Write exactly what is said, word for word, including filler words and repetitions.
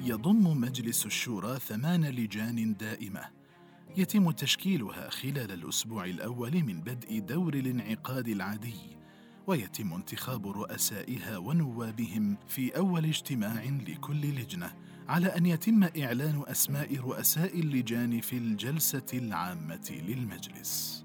يضم مجلس الشورى ثمان لجان دائمة يتم تشكيلها خلال الأسبوع الأول من بدء دور الانعقاد العادي، ويتم انتخاب رؤسائها ونوابهم في أول اجتماع لكل لجنة، على أن يتم إعلان أسماء رؤساء اللجان في الجلسة العامة للمجلس.